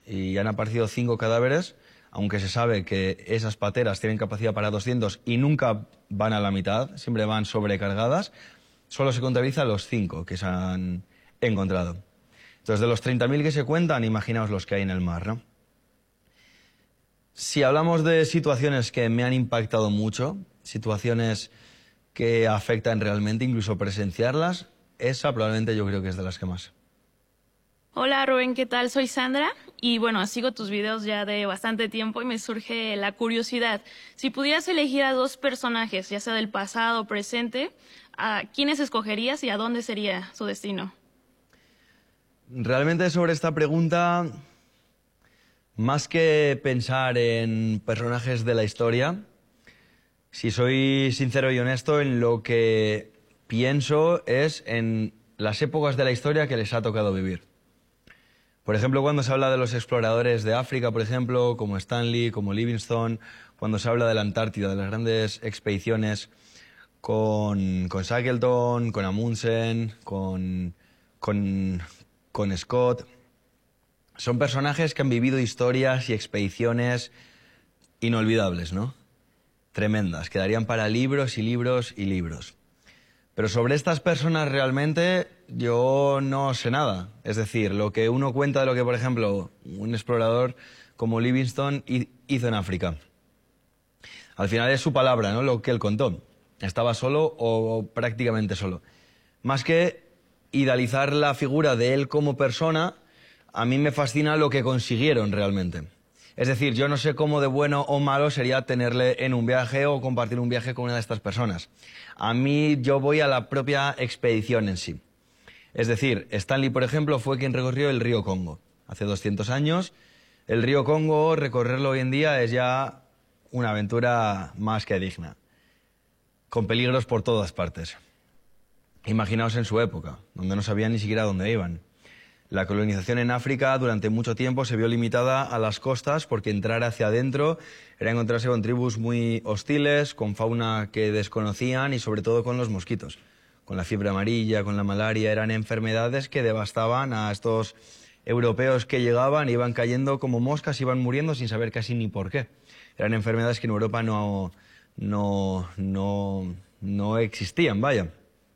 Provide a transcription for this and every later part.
y han aparecido 5 cadáveres, aunque se sabe que esas pateras tienen capacidad para 200 y nunca van a la mitad, siempre van sobrecargadas, solo se contabilizan los 5 que se han encontrado. Entonces, de los 30.000 que se cuentan, imaginaos los que hay en el mar, ¿no? Si hablamos de situaciones que me han impactado mucho, situaciones que afectan realmente, incluso presenciarlas, esa probablemente yo creo que es de las que más. Hola Rubén, ¿qué tal? Soy Sandra y bueno, sigo tus videos ya de bastante tiempo y me surge la curiosidad. Si pudieras elegir a 2 personajes, ya sea del pasado o presente, ¿a quiénes escogerías y a dónde sería su destino? Realmente sobre esta pregunta, más que pensar en personajes de la historia, si soy sincero y honesto, en lo que pienso es en las épocas de la historia que les ha tocado vivir. Por ejemplo, cuando se habla de los exploradores de África, por ejemplo, como Stanley, como Livingstone, cuando se habla de la Antártida, de las grandes expediciones con Shackleton, con Amundsen, con Scott, son personajes que han vivido historias y expediciones inolvidables, ¿no? Tremendas, que darían para libros y libros y libros. Pero sobre estas personas realmente yo no sé nada. Es decir, lo que uno cuenta de lo que, por ejemplo, un explorador como Livingstone hizo en África. Al final es su palabra, ¿no? Lo que él contó. Estaba solo o prácticamente solo. Más que idealizar la figura de él como persona, a mí me fascina lo que consiguieron realmente. Es decir, yo no sé cómo de bueno o malo sería tenerle en un viaje o compartir un viaje con una de estas personas. A mí, yo voy a la propia expedición en sí. Es decir, Stanley, por ejemplo, fue quien recorrió el río Congo hace 200 años. El río Congo, recorrerlo hoy en día es ya una aventura más que digna, con peligros por todas partes. Imaginaos en su época, donde no sabían ni siquiera dónde iban. La colonización en África durante mucho tiempo se vio limitada a las costas porque entrar hacia adentro era encontrarse con tribus muy hostiles, con fauna que desconocían y sobre todo con los mosquitos. Con la fiebre amarilla, con la malaria, eran enfermedades que devastaban a estos europeos que llegaban, iban cayendo como moscas, iban muriendo sin saber casi ni por qué. Eran enfermedades que en Europa no existían, vaya.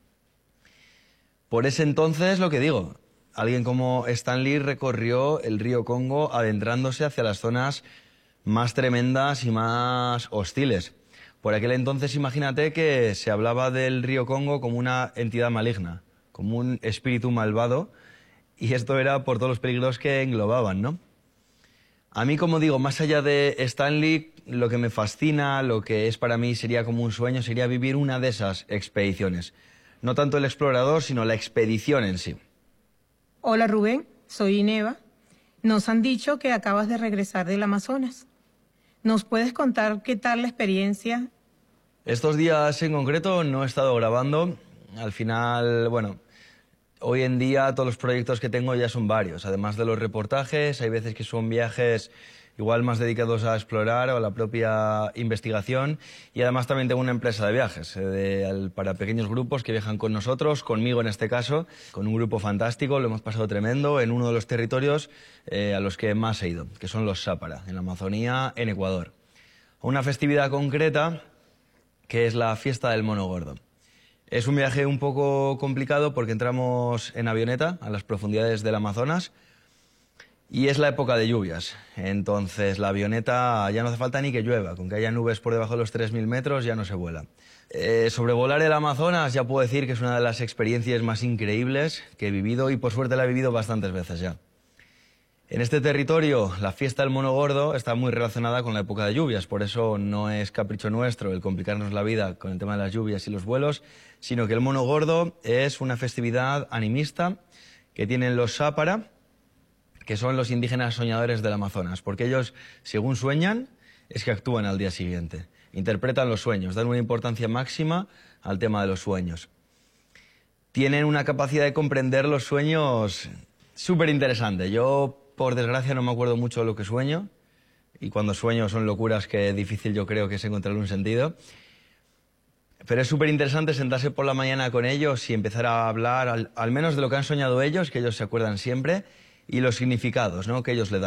Por ese entonces, lo que digo, alguien como Stanley recorrió el río Congo adentrándose hacia las zonas más tremendas y más hostiles. Por aquel entonces, imagínate que se hablaba del río Congo como una entidad maligna, como un espíritu malvado, y esto era por todos los peligros que englobaban, ¿no? A mí, como digo, más allá de Stanley, lo que me fascina, lo que es para mí sería como un sueño, sería vivir una de esas expediciones. No tanto el explorador, sino la expedición en sí. Hola Rubén, soy Ineva. Nos han dicho que acabas de regresar del Amazonas. ¿Nos puedes contar qué tal la experiencia? Estos días en concreto no he estado grabando. Al final, bueno, hoy en día todos los proyectos que tengo ya son varios. Además de los reportajes, hay veces que son viajes igual más dedicados a explorar o a la propia investigación. Y además también tengo una empresa de viajes para pequeños grupos que viajan con nosotros, conmigo en este caso, con un grupo fantástico, lo hemos pasado tremendo en uno de los territorios a los que más he ido, que son los Sápara, en la Amazonía, en Ecuador. A una festividad concreta que es la fiesta del mono gordo. Es un viaje un poco complicado porque entramos en avioneta a las profundidades del Amazonas y es la época de lluvias. Entonces la avioneta ya no hace falta ni que llueva, con que haya nubes por debajo de los 3.000 metros ya no se vuela. Sobrevolar el Amazonas ya puedo decir que es una de las experiencias más increíbles que he vivido y por suerte la he vivido bastantes veces ya. En este territorio, la fiesta del mono gordo está muy relacionada con la época de lluvias, por eso no es capricho nuestro el complicarnos la vida con el tema de las lluvias y los vuelos, sino que el mono gordo es una festividad animista que tienen los Sápara, que son los indígenas soñadores del Amazonas, porque ellos, según sueñan, es que actúan al día siguiente. Interpretan los sueños, dan una importancia máxima al tema de los sueños. Tienen una capacidad de comprender los sueños súper interesante. Yo, por desgracia, no me acuerdo mucho de lo que sueño, y cuando sueño son locuras que difícil yo creo que es encontrarle un sentido. Pero es súper interesante sentarse por la mañana con ellos y empezar a hablar al menos de lo que han soñado ellos, que ellos se acuerdan siempre, y los significados, ¿no?, que ellos le dan.